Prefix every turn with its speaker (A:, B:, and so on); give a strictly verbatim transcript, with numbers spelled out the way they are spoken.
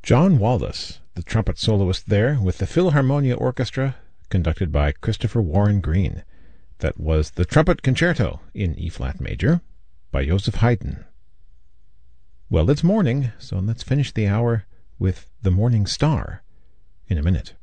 A: John Wallis, the trumpet soloist there, with the Philharmonia Orchestra, conducted by Christopher Warren Green. That was the Trumpet Concerto in E-flat major by Joseph Haydn. Well, it's morning, so let's finish the hour with The Morning Star in a minute.